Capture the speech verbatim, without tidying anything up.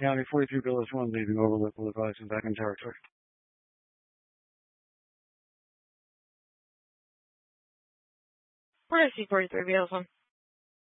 County forty-three Billis one, leaving over local advice and back in territory. We're going to see forty-three Billis one.